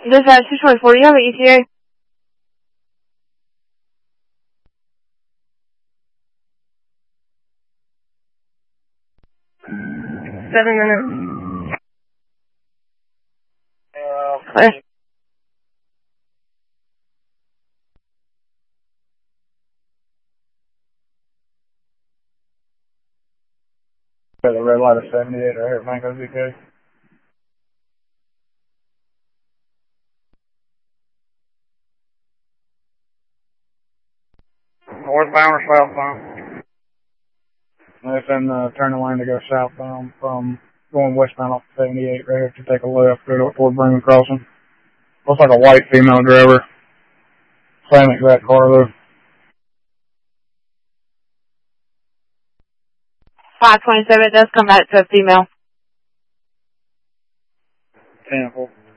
Dispatch 224, do you have an ETA? 7 minutes. Clear. Got the red light of 78 right here, Mango's EK. Northbound or southbound? It's in the turning lane to go southbound from going westbound off 78 right here to take a left, go toward Bremen Crossing. Looks like a white female driver. Same exact car though. 527 does come back to a female. 10-4.